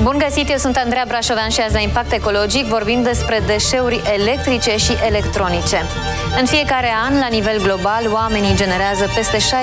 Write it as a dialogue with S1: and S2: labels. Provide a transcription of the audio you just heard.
S1: Bun găsit, eu sunt Andreea Brașovean și azi la Impact Ecologic vorbim despre deșeuri electrice și electronice. În fiecare an, la nivel global, oamenii generează peste